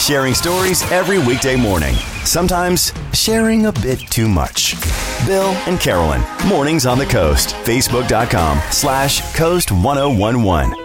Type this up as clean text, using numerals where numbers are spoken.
Sharing stories every weekday morning. Sometimes sharing a bit too much. Bill and Carolyn, Mornings on the Coast. Facebook.com/Coast1011.